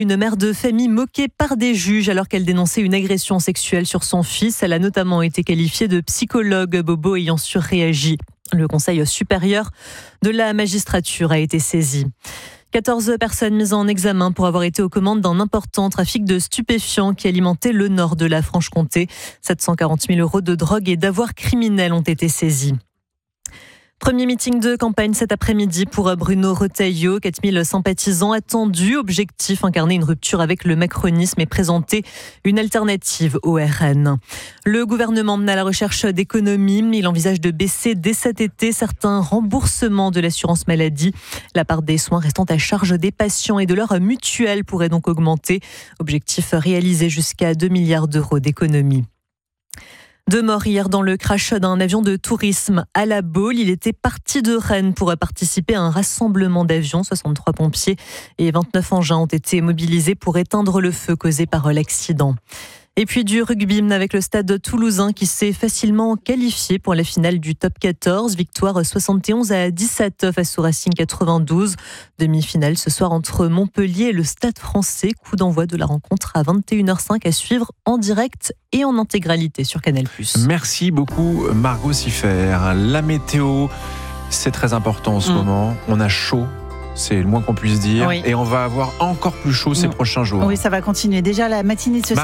Une mère de famille moquée par des juges alors qu'elle dénonçait une agression sexuelle sur son fils. Elle a notamment été qualifiée de psychologue, Bobo ayant surréagi. Le Conseil supérieur de la magistrature a été saisi. 14 personnes mises en examen pour avoir été aux commandes d'un important trafic de stupéfiants qui alimentait le nord de la Franche-Comté. 740 000 € de drogue et d'avoirs criminels ont été saisis. Premier meeting de campagne cet après-midi pour Bruno Retailleau. 4000 sympathisants attendus. Objectif, incarner une rupture avec le macronisme et présenter une alternative au RN. Le gouvernement mène à la recherche d'économies. Il envisage de baisser dès cet été certains remboursements de l'assurance maladie. La part des soins restant à charge des patients et de leur mutuelle pourrait donc augmenter. Objectif réalisé jusqu'à 2 milliards d'euros d'économies. 2 morts hier dans le crash d'un avion de tourisme à La Baule. Il était parti de Rennes pour participer à un rassemblement d'avions. 63 pompiers et 29 engins ont été mobilisés pour éteindre le feu causé par l'accident. Et puis du rugby avec le Stade toulousain qui s'est facilement qualifié pour la finale du top 14. Victoire 71-17 face au Racing 92. Demi-finale ce soir entre Montpellier et le Stade français. Coup d'envoi de la rencontre à 21h05 à suivre en direct et en intégralité sur Canal+. Merci beaucoup Margot Siffer. La météo, c'est très important en ce moment. On a chaud. C'est le moins qu'on puisse dire. Oui. Et on va avoir encore plus chaud ces prochains jours. Oui, ça va continuer. Déjà, la matinée de ce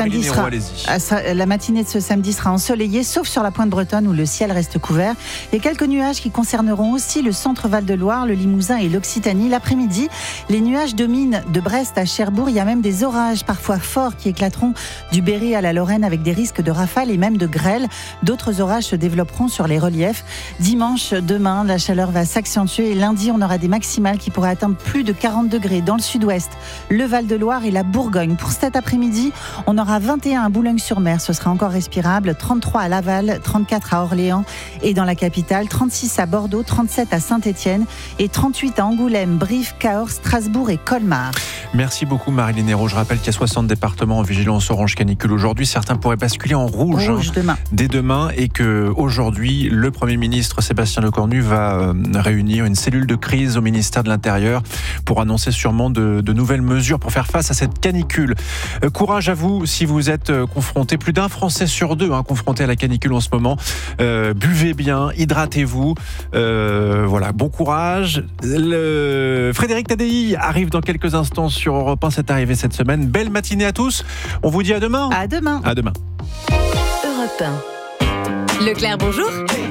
samedi sera ensoleillée, sauf sur la pointe bretonne où le ciel reste couvert. Et quelques nuages qui concerneront aussi le centre Val-de-Loire, le Limousin et l'Occitanie. L'après-midi, les nuages dominent de Brest à Cherbourg. Il y a même des orages parfois forts qui éclateront du Berry à la Lorraine avec des risques de rafales et même de grêle. D'autres orages se développeront sur les reliefs. Dimanche, demain, la chaleur va s'accentuer. Et lundi, on aura des maximales qui pourraient atteindre plus de 40 degrés dans le sud-ouest, le Val-de-Loire et la Bourgogne. Pour cet après-midi, on aura 21 à Boulogne-sur-Mer, ce sera encore respirable, 33 à Laval, 34 à Orléans et dans la capitale, 36 à Bordeaux, 37 à Saint-Étienne et 38 à Angoulême, Brive, Cahors, Strasbourg et Colmar. Merci beaucoup Marilyn Hérault. Je rappelle qu'il y a 60 départements en vigilance orange canicule aujourd'hui. Certains pourraient basculer en rouge dès demain et qu'aujourd'hui, le Premier ministre Sébastien Lecornu va réunir une cellule de crise au ministère de l'Intérieur pour annoncer sûrement de nouvelles mesures pour faire face à cette canicule. Courage à vous si vous êtes confronté, plus d'un Français sur deux confronté à la canicule en ce moment. Buvez bien, hydratez-vous. Voilà, bon courage. Frédéric Tadei arrive dans quelques instants sur Europe 1, c'est arrivé cette semaine. Belle matinée à tous. On vous dit à demain. À demain. À demain. Europe 1. Leclerc, bonjour.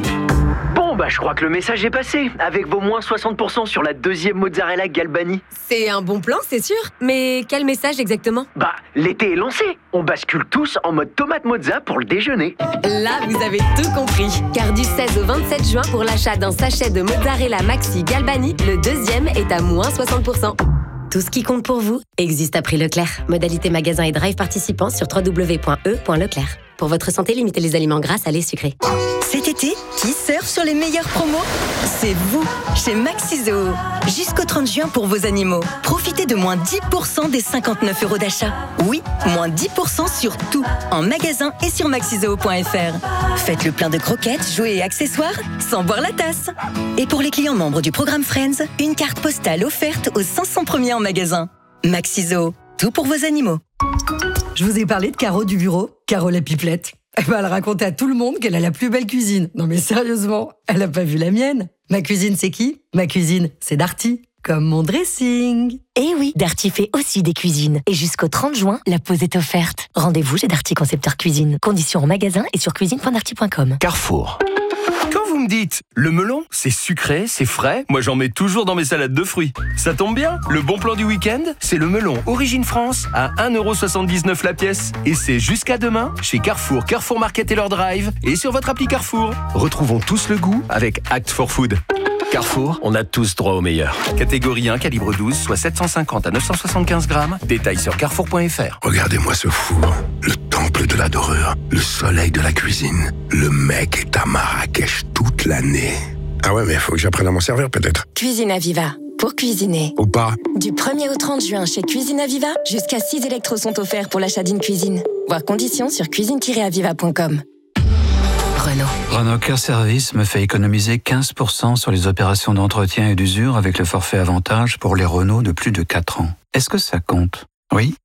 Je crois que le message est passé, avec vos moins 60% sur la deuxième mozzarella Galbani. C'est un bon plan, c'est sûr, mais quel message exactement ? L'été est lancé. On bascule tous en mode tomate mozza pour le déjeuner. Là, vous avez tout compris. Car du 16 au 27 juin, pour l'achat d'un sachet de mozzarella Maxi Galbani, le deuxième est à moins 60%. Tout ce qui compte pour vous existe à prix Leclerc. Modalité magasin et drive participants sur www.e.leclerc. Pour votre santé, limitez les aliments gras, salés, sucrés. Cet été, qui surfe sur les meilleures promos ? C'est vous, chez Maxizo. Jusqu'au 30 juin pour vos animaux. Profitez de moins 10% des 59 € d'achat. Oui, moins 10% sur tout, en magasin et sur maxizo.fr. Faites le plein de croquettes, jouets et accessoires, sans boire la tasse. Et pour les clients membres du programme Friends, une carte postale offerte aux 500 premiers en magasin. Maxizo, tout pour vos animaux. Je vous ai parlé de Caro du bureau, Caro la pipelette. Elle racontait à tout le monde qu'elle a la plus belle cuisine. Non mais sérieusement, elle a pas vu la mienne. Ma cuisine, c'est qui ? Ma cuisine, c'est Darty. Comme mon dressing. Eh oui, Darty fait aussi des cuisines. Et jusqu'au 30 juin, la pause est offerte. Rendez-vous chez Darty Concepteur Cuisine. Conditions en magasin et sur cuisine.darty.com. Carrefour. Quand vous me dites, le melon, c'est sucré, c'est frais, moi j'en mets toujours dans mes salades de fruits. Ça tombe bien, le bon plan du week-end, c'est le melon Origine France à 1,79 € la pièce. Et c'est jusqu'à demain chez Carrefour, Carrefour Market et leur drive et sur votre appli Carrefour. Retrouvons tous le goût avec Act for Food. Carrefour, on a tous droit au meilleur. Catégorie 1, calibre 12, soit 750 à 975 grammes. Détails sur carrefour.fr. Regardez-moi ce four, le temple de la dorure, le soleil de la cuisine. Le mec est à Marrakech toute l'année. Ah ouais, mais il faut que j'apprenne à m'en servir peut-être. Cuisine Aviva, pour cuisiner. Ou pas. Du 1er au 30 juin chez Cuisine Aviva, jusqu'à 6 électros sont offerts pour l'achat d'une cuisine. Voir conditions sur cuisine-aviva.com. Renault Care Service me fait économiser 15% sur les opérations d'entretien et d'usure avec le forfait avantage pour les Renault de plus de 4 ans. Est-ce que ça compte ? Oui.